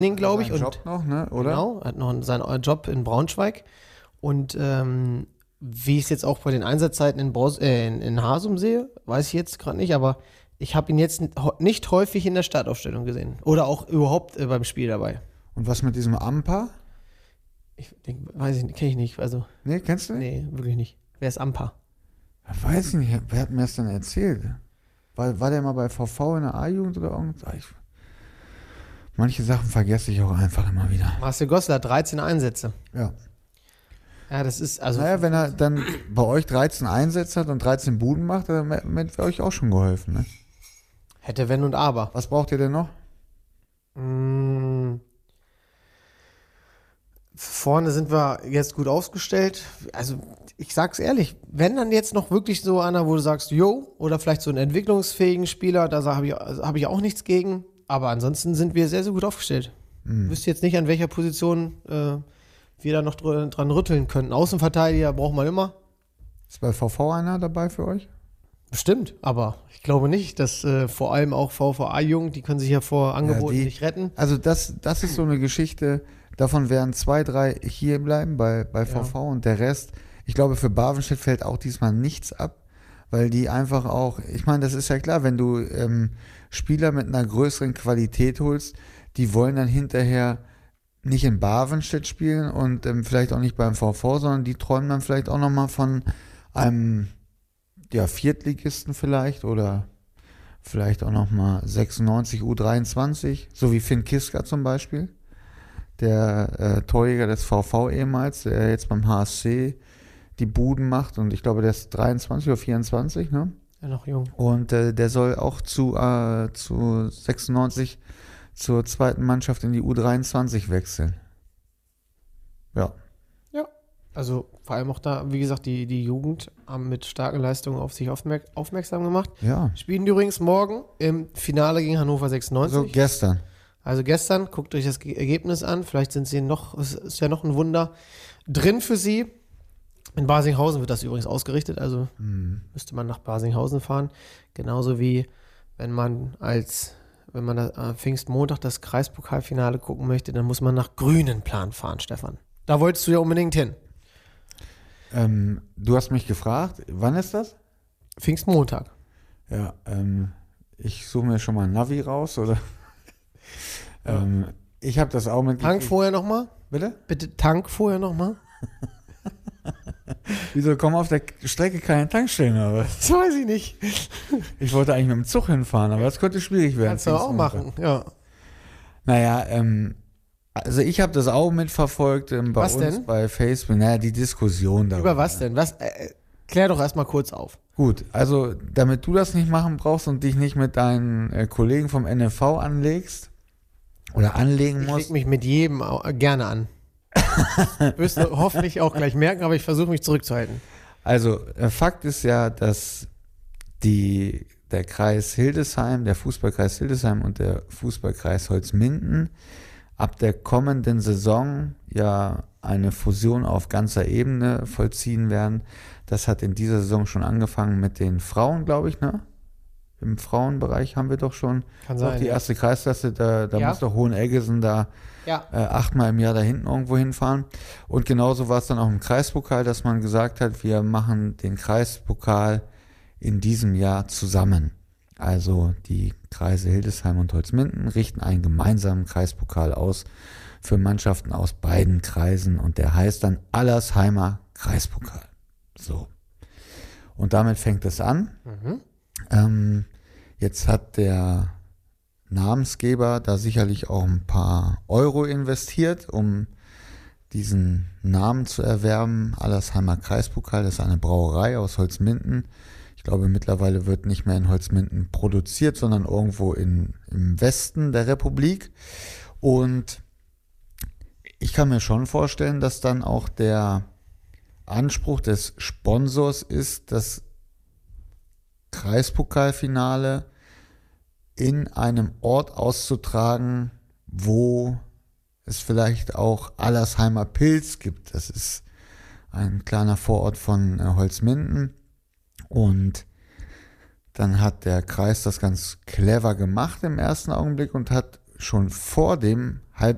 glaube ich. Seinen Und Job noch, ne? Oder? genau, hat noch seinen Job in Braunschweig. Und wie ich es jetzt auch bei den Einsatzzeiten in Hasum sehe, weiß ich jetzt gerade nicht, aber ich habe ihn jetzt nicht häufig in der Startaufstellung gesehen. Oder auch überhaupt beim Spiel dabei. Und was mit diesem Amper? Weiß ich nicht, kenne ich nicht. Also, Nee, kennst du nicht? nee, wirklich nicht. Wer ist Ampa? Ja, weiß ich nicht, wer hat mir das denn erzählt? War der mal bei VV in der A-Jugend oder irgendwas? Manche Sachen vergesse ich auch einfach immer wieder. Marcel Goslar, 13 Einsätze. Ja. Ja, das ist, also. Naja, wenn er dann bei euch 13 Einsätze hat und 13 Buden macht, dann wäre euch auch schon geholfen, ne? Hätte Wenn und Aber. Was braucht ihr denn noch? Vorne sind wir jetzt gut aufgestellt. Also, ich sag's ehrlich, wenn dann jetzt noch wirklich so einer, wo du sagst, yo, oder vielleicht so einen entwicklungsfähigen Spieler, da hab ich auch nichts gegen. Aber ansonsten sind wir sehr, sehr gut aufgestellt. Ich wüsste jetzt nicht, an welcher Position wir da noch dran rütteln könnten. Außenverteidiger braucht man immer. Ist bei VV einer dabei für euch? Bestimmt, aber ich glaube nicht, dass vor allem auch VVA-Jugend, die können sich ja vor Angeboten die- nicht retten. Also das ist so eine Geschichte, davon werden 2, 3 hier bleiben bei VV und der Rest, ich glaube für Barvenstedt fällt auch diesmal nichts ab, weil die einfach auch, ich meine, das ist ja klar, wenn du Spieler mit einer größeren Qualität holst, die wollen dann hinterher nicht in Barvenstedt spielen und vielleicht auch nicht beim VV, sondern die träumen dann vielleicht auch nochmal von einem Viertligisten vielleicht oder vielleicht auch nochmal 96 U23, so wie Finn Kiska zum Beispiel, der Torjäger des VV ehemals, der jetzt beim HSC die Buden macht und ich glaube, der ist 23 oder 24, ne? Ja, noch jung. Und der soll auch zu 96 zur zweiten Mannschaft in die U23 wechseln. Ja. Ja. Also vor allem auch da, wie gesagt, die Jugend haben mit starken Leistungen auf sich aufmerksam gemacht. Ja. Spielen die übrigens morgen im Finale gegen Hannover 96. Also gestern. Also gestern, guckt euch das Ergebnis an. Vielleicht sind sie es ist ja noch ein Wunder drin für sie. In Basinghausen wird das übrigens ausgerichtet, also müsste man nach Basinghausen fahren. Genauso wie wenn man Pfingstmontag das Kreispokalfinale gucken möchte, dann muss man nach Grünenplan fahren, Stefan. Da wolltest du ja unbedingt hin. Du hast mich gefragt, wann ist das? Pfingstmontag. Ja, ich suche mir schon mal ein Navi raus, oder? Ich habe das auch mit. Tank vorher nochmal? Bitte? Bitte Tank vorher nochmal? Wieso kommen auf der Strecke keine Tankstellen? Aber Das weiß ich nicht. ich wollte eigentlich mit dem Zug hinfahren, aber das könnte schwierig werden. Kannst du auch machen, ja. Naja, also ich habe das auch mitverfolgt bei Was uns denn? bei Facebook. Naja, die Diskussion darüber. Über was denn? Klär doch erstmal kurz auf. Gut, also damit du das nicht machen brauchst und dich nicht mit deinen Kollegen vom NFV anlegst oder anlegen Ich leg musst. mich mit jedem gerne an. Wirst du hoffentlich auch gleich merken, aber ich versuche mich zurückzuhalten. Also Fakt ist ja, dass der Kreis Hildesheim, der Fußballkreis Hildesheim und der Fußballkreis Holzminden ab der kommenden Saison ja eine Fusion auf ganzer Ebene vollziehen werden. Das hat in dieser Saison schon angefangen mit den Frauen, glaube ich, ne? Im Frauenbereich haben wir doch schon Kann doch sein, die ja. erste Kreisklasse, da Ja. muss doch Hoheneggesen da Ja. 8-mal im Jahr da hinten irgendwo hinfahren. Und genauso war es dann auch im Kreispokal, dass man gesagt hat, wir machen den Kreispokal in diesem Jahr zusammen. Also die Kreise Hildesheim und Holzminden richten einen gemeinsamen Kreispokal aus für Mannschaften aus beiden Kreisen und der heißt dann Allersheimer Kreispokal. So. Und damit fängt es an. Jetzt hat der Namensgeber da sicherlich auch ein paar Euro investiert, um diesen Namen zu erwerben. Allersheimer Kreispokal, das ist eine Brauerei aus Holzminden. Ich glaube, mittlerweile wird nicht mehr in Holzminden produziert, sondern irgendwo im Westen der Republik. Und ich kann mir schon vorstellen, dass dann auch der Anspruch des Sponsors ist, das Kreispokalfinale in einem Ort auszutragen, wo es vielleicht auch Allersheimer Pilz gibt. Das ist ein kleiner Vorort von Holzminden. Und dann hat der Kreis das ganz clever gemacht im ersten Augenblick und hat schon vor dem